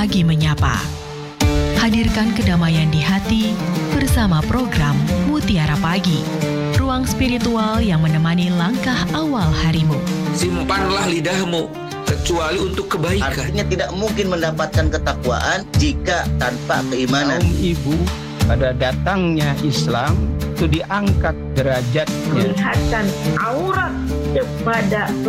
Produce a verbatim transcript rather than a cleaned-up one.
Pagi Menyapa. Hadirkan kedamaian di hati bersama program Mutiara Pagi, ruang spiritual yang menemani langkah awal harimu. Simpanlah lidahmu, kecuali untuk kebaikan. Artinya tidak mungkin mendapatkan ketakwaan jika tanpa keimanan. Kaum ibu pada datangnya Islam itu diangkat derajatnya. Melihatkan aurat kepada